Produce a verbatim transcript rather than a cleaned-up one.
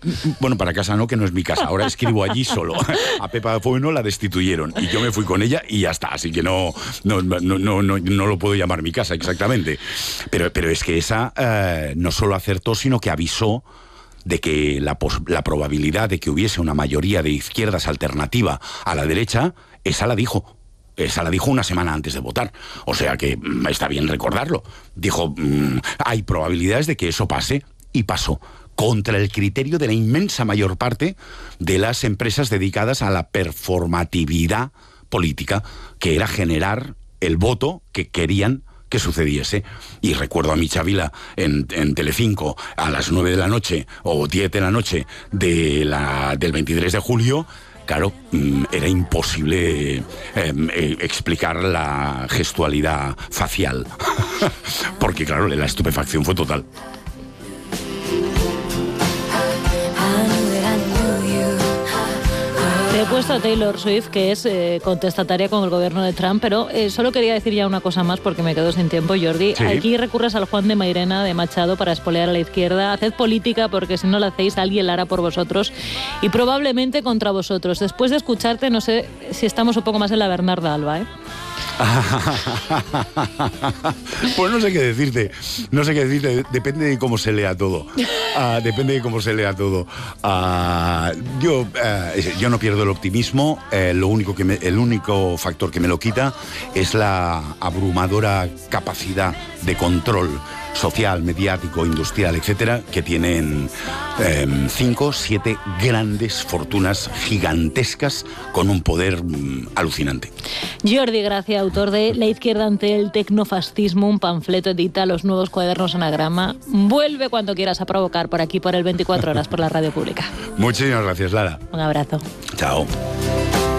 Bueno, para casa no, que no es mi casa. Ahora escribo allí solo. A Pepa Bueno la destituyeron y yo me fui con ella y ya está. Así que no, no, no, no, no, no lo puedo llamar mi casa exactamente. Pero, pero es que esa eh, no solo acertó, sino que avisó de que la, pos- la probabilidad de que hubiese una mayoría de izquierdas alternativa a la derecha, esa la dijo. Esa la dijo una semana antes de votar. O sea que mm, está bien recordarlo. Dijo, mm, hay probabilidades de que eso pase, y pasó. Contra el criterio de la inmensa mayor parte de las empresas dedicadas a la performatividad política, que era generar el voto que querían que sucediese. Y recuerdo a Micha Vila en, en Telecinco a las nueve de la noche o diez de la noche de la, del veintitrés de julio. Claro, era imposible eh, eh, explicar la gestualidad facial, porque claro, la estupefacción fue total. Te he puesto a Taylor Swift, que es eh, contestataria con el gobierno de Trump, pero eh, solo quería decir ya una cosa más porque me quedo sin tiempo, Jordi. Sí. Aquí recurres al Juan de Mairena de Machado para espolear a la izquierda. Haced política, porque si no la hacéis, alguien la hará por vosotros y probablemente contra vosotros. Después de escucharte, no sé si estamos un poco más en la Bernarda Alba, ¿eh? Pues no sé qué decirte, no sé qué decirte, depende de cómo se lea todo. Uh, depende de cómo se lea todo. Uh, yo, uh, yo no pierdo el optimismo. Uh, lo único que me, el único factor que me lo quita es la abrumadora capacidad de control social, mediático, industrial, etcétera, que tienen eh, cinco, siete grandes fortunas gigantescas con un poder mm, alucinante. Jordi Gracia, autor de La izquierda ante el tecnofascismo, un panfleto, edita Los nuevos cuadernos Anagrama. Vuelve cuando quieras a provocar por aquí, por el veinticuatro horas, por la radio pública. Muchísimas gracias, Lara. Un abrazo. Chao.